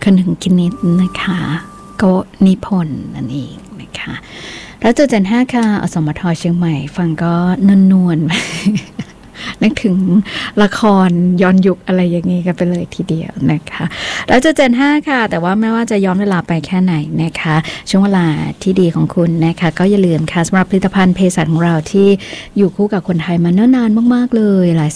คนหนึ่งกินนิดนะคะโกนิพนธ์นั่นเองนะคะแล้วจุด75ค่ะอสมทเชียงใหม่ฟังก็นวลนึกถึงละครย้อนยุคอะไรอย่างงี้กันไปเลยทีเดียวนะคะแล้วจุด75ค่ะแต่ว่าไม่ว่าจะย้อนเวลาไปแค่ไหนนะคะช่วงเวลาที่ดีของคุณนะคะก็อย่าลืมค่ะสำหรับผลิตภัณฑ์เภสัชของเราที่อยู่คู่กับคนไทยมาเนิ่นนานมากๆเลยหลาย